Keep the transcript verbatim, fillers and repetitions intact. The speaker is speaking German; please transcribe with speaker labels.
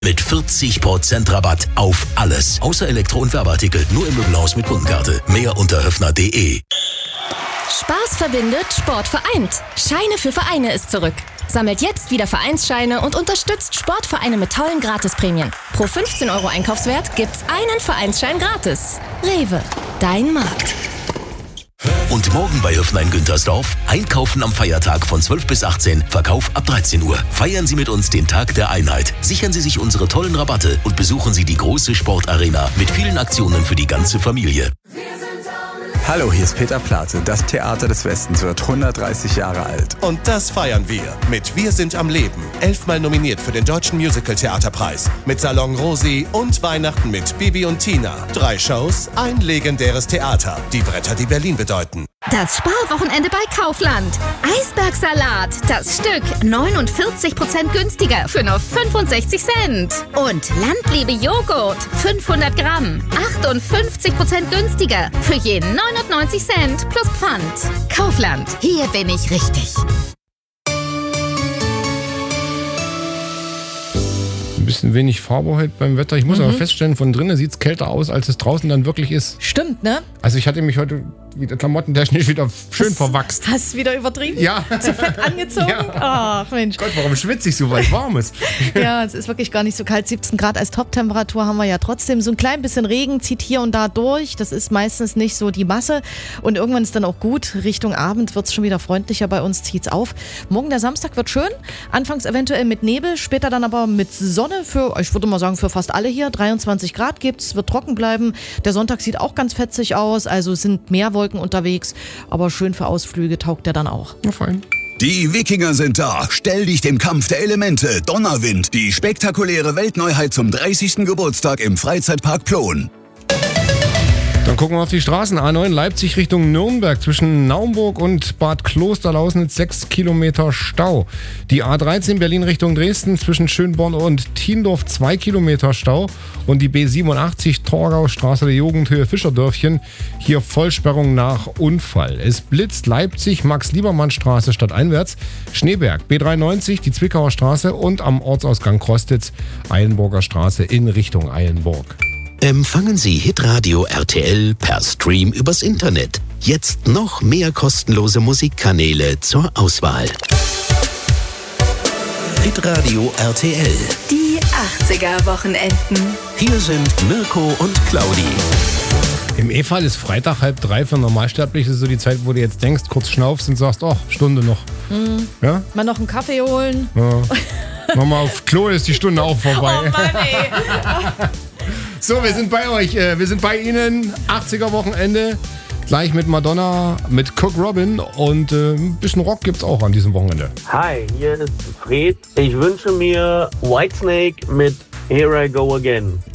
Speaker 1: Mit vierzig Prozent Rabatt auf alles. Außer Elektro- und Werbeartikel. Nur im Möbelhaus mit Kundenkarte. Mehr unter höfner punkt de.
Speaker 2: Spaß verbindet, Sport vereint. Scheine für Vereine ist zurück. Sammelt jetzt wieder Vereinsscheine und unterstützt Sportvereine mit tollen Gratisprämien. Pro fünfzehn Euro Einkaufswert gibt's einen Vereinsschein gratis. Rewe, dein Markt.
Speaker 1: Und morgen bei Höfner in Güntersdorf. Einkaufen am Feiertag von zwölf bis achtzehn, Verkauf ab dreizehn Uhr. Feiern Sie mit uns den Tag der Einheit. Sichern Sie sich unsere tollen Rabatte und besuchen Sie die große Sportarena mit vielen Aktionen für die ganze Familie.
Speaker 3: Hallo, hier ist Peter Plate. Das Theater des Westens wird hundertdreißig Jahre alt.
Speaker 4: Und das feiern wir mit Wir sind am Leben. Elfmal nominiert für den Deutschen Musical-Theaterpreis. Mit Salon Rosi und Weihnachten mit Bibi und Tina. Drei Shows, ein legendäres Theater. Die Bretter, die Berlin bedeuten.
Speaker 5: Das Sparwochenende bei Kaufland. Eisbergsalat, das Stück neunundvierzig Prozent günstiger für nur fünfundsechzig Cent. Und Landliebe Joghurt, fünfhundert Gramm, achtundfünfzig Prozent günstiger für je neunundneunzig Cent plus Pfand. Kaufland, hier bin ich richtig.
Speaker 6: Ein bisschen wenig Farbe heute beim Wetter. Ich muss mhm. aber feststellen, von drinnen sieht es kälter aus, als es draußen dann wirklich ist.
Speaker 7: Stimmt, ne?
Speaker 6: Also ich hatte mich heute wieder klamottentechnisch wieder schön
Speaker 7: hast,
Speaker 6: verwachst.
Speaker 7: Hast du wieder übertrieben?
Speaker 6: Ja.
Speaker 7: Zu fett angezogen?
Speaker 6: Ja.
Speaker 7: Ach Mensch.
Speaker 6: Gott, warum schwitze ich so, weil es warm ist?
Speaker 7: Ja, es ist wirklich gar nicht so kalt. siebzehn Grad als Toptemperatur haben wir ja trotzdem. So ein klein bisschen Regen zieht hier und da durch. Das ist meistens nicht so die Masse. Und irgendwann ist dann auch gut. Richtung Abend wird es schon wieder freundlicher. Bei uns zieht es auf. Morgen der Samstag wird schön. Anfangs eventuell mit Nebel, später dann aber mit Sonne für, ich würde mal sagen, für fast alle hier. dreiundzwanzig Grad gibt's, wird trocken bleiben. Der Sonntag sieht auch ganz fetzig aus. Also es sind mehr Wolken unterwegs. Aber schön für Ausflüge taugt der dann auch.
Speaker 6: Ja, fein.
Speaker 8: Die Wikinger sind da. Stell dich dem Kampf der Elemente. Donnerwind. Die spektakuläre Weltneuheit zum dreißigsten Geburtstag im Freizeitpark Plon.
Speaker 6: Dann gucken wir auf die Straßen. A neun Leipzig Richtung Nürnberg. Zwischen Naumburg und Bad Klosterlausnitz sechs Kilometer Stau. Die A dreizehn Berlin Richtung Dresden zwischen Schönborn und Tiendorf zwei Kilometer Stau. Und die B siebenundachtzig Torgau Straße der Jugendhöhe Fischerdörfchen. Hier Vollsperrung nach Unfall. Es blitzt Leipzig Max-Liebermann-Straße stadteinwärts. Schneeberg B dreiundneunzig die Zwickauer Straße und am Ortsausgang Krostitz Eilenburger Straße in Richtung Eilenburg.
Speaker 1: Empfangen Sie Hitradio R T L per Stream übers Internet. Jetzt noch mehr kostenlose Musikkanäle zur Auswahl. Hitradio R T L.
Speaker 5: Die achtziger-Wochenenden.
Speaker 1: Hier sind Mirko und Claudi.
Speaker 6: Im E-Fall ist Freitag halb drei für Normalsterbliche so die Zeit, wo du jetzt denkst, kurz schnaufst und sagst, oh, Stunde noch.
Speaker 7: Mhm.
Speaker 6: Ja?
Speaker 7: Mal noch einen Kaffee holen.
Speaker 6: Ja. Nochmal auf Klo ist die Stunde auch vorbei.
Speaker 7: Oh Mann, ey.
Speaker 6: So, wir sind bei euch. Wir sind bei Ihnen. achtziger-Wochenende. Gleich mit Madonna, mit Cook Robin und äh, ein bisschen Rock gibt's auch an diesem Wochenende.
Speaker 9: Hi, hier ist Fred. Ich wünsche mir Whitesnake mit Here I Go Again.